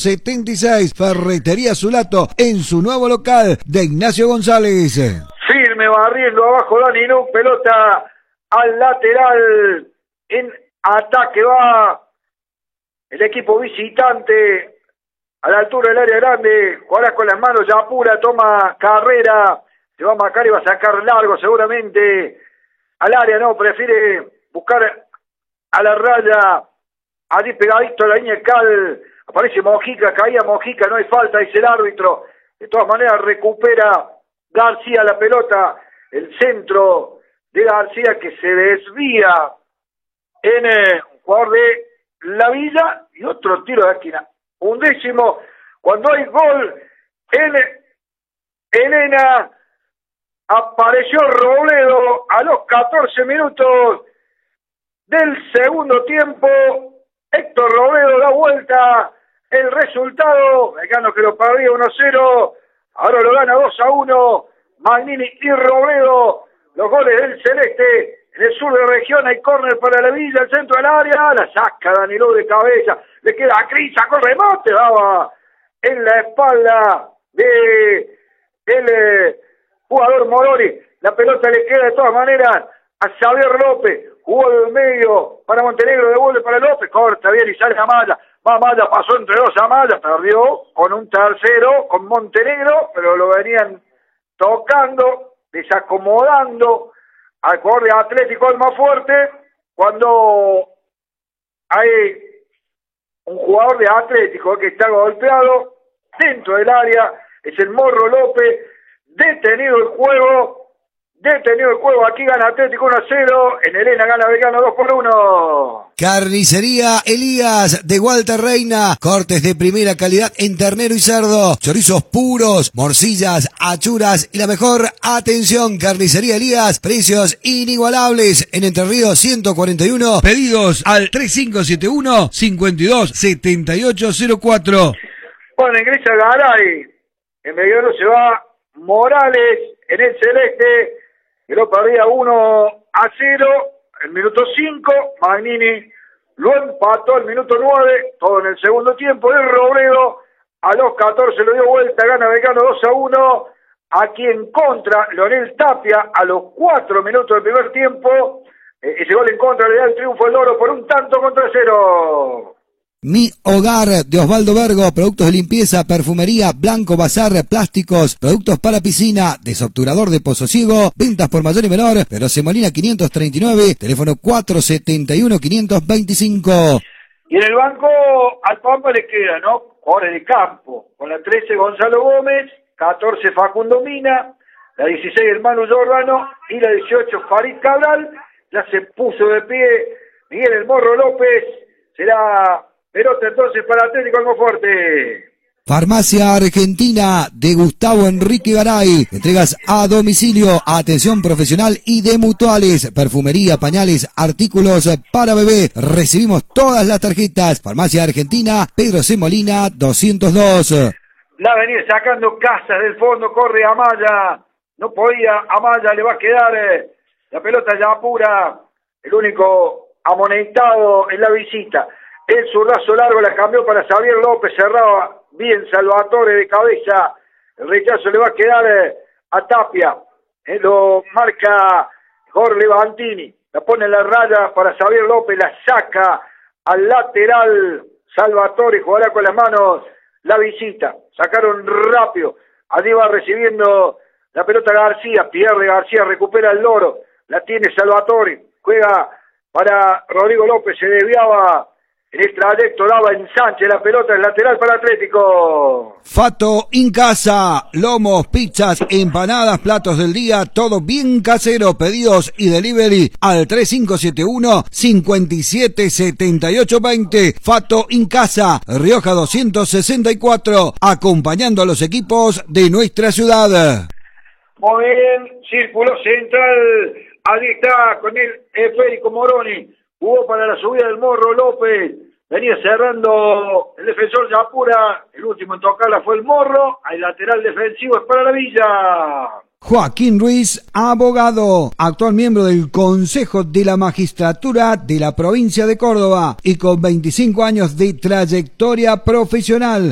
76. Ferretería Zulato en su nuevo local de Ignacio González. Firme barriendo abajo Dani Luc, pelota al lateral, en ataque va el equipo visitante a la altura del área grande. Jugará con las manos, ya apura, toma carrera, se va a marcar y va a sacar largo seguramente al área, no, prefiere buscar a la raya, allí pegadito a la línea cal, aparece Mojica, caía Mojica, no hay falta, dice el árbitro. De todas maneras recupera García la pelota, el centro de García que se desvía en un jugador de la Villa y otro tiro de esquina. 11, cuando hay gol en Elena, apareció Robledo a los 14 minutos del segundo tiempo. Héctor Robledo da vuelta el resultado, Belgrano que lo perdía 1-0, ahora lo gana 2-1, Magnini y Robledo, los goles del Celeste. En el sur de la región hay córner para la Villa, el centro del área, la saca Danilo de cabeza, le queda a Cris, sacó el remate, daba en la espalda de el jugador Moroni, la pelota le queda de todas maneras a Xavier López, jugó del medio para Montenegro, devuelve para López, corta bien y sale Amaya, Amaya pasó entre dos Amaya, perdió con un tercero, con Montenegro, pero lo venían tocando, desacomodando al jugador de Atlético Almafuerte. Cuando hay un jugador de Atlético que está golpeado dentro del área, es el Morro López, detenido el juego, aquí gana Atlético 1-0, en Elena gana Belgrano 2-1. Carnicería Elías de Walter Reina, cortes de primera calidad en ternero y cerdo, chorizos puros, morcillas, achuras y la mejor atención. Carnicería Elías, precios inigualables en Entre Ríos 141, pedidos al 3571-527804. Bueno, ingresa Garay, en Belgrano se va Morales, en el Celeste, que lo perdía 1-0, el minuto 5, Magnini lo empató al minuto 9, todo en el segundo tiempo, de Robledo, a los 14 lo dio vuelta, gana Belgrano 2-1, aquí en contra, Leonel Tapia, a los 4 minutos del primer tiempo, ese gol en contra le da el triunfo al Oro por 1-0. Mi Hogar de Osvaldo Vergo, productos de limpieza, perfumería, blanco, bazar, plásticos, productos para piscina, desobturador de Pozo Ciego, ventas por mayor y menor, pero Semolina 539, teléfono 471-525. Y en el banco al Pampa le queda, ¿no? Jugadores de campo, con la 13 Gonzalo Gómez, 14 Facundo Mina, la 16 Hermano Giordano y la 18 Farid Cabral. Ya se puso de pie Miguel El Morro López, será pelota entonces para Atlético Almafuerte. Farmacia Argentina de Gustavo Enrique Garay. Entregas a domicilio, atención profesional y de mutuales, perfumería, pañales, artículos para bebé. Recibimos todas las tarjetas. Farmacia Argentina, Pedro C. Molina, 202. La venía sacando Casas del fondo, corre Amaya. No podía, Amaya le va a quedar la pelota ya apura. El único amonestado en la visita. El zurdazo largo la cambió para Xavier López, cerraba bien Salvatore de cabeza, el rechazo le va a quedar a Tapia, lo marca Jorge Levantini, la pone en la raya para Xavier López, la saca al lateral, Salvatore jugará con las manos la visita, sacaron rápido, allí va recibiendo la pelota García, pierde García, recupera el loro, la tiene Salvatore, juega para Rodrigo López, se desviaba. En el trayecto daba ensanche la pelota, el lateral para Atlético. Fato en casa, lomos, pizzas, empanadas, platos del día, todo bien casero, pedidos y delivery al 3571-577820. Fato en casa, Rioja 264, acompañando a los equipos de nuestra ciudad. Muy bien, círculo central, ahí está con el Federico Moroni. Jugó para la subida del Morro López, venía cerrando el defensor ya apura, el último en tocarla fue el Morro, el lateral defensivo es para la Villa. Joaquín Ruiz, abogado, actual miembro del Consejo de la Magistratura de la provincia de Córdoba y con 25 años de trayectoria profesional.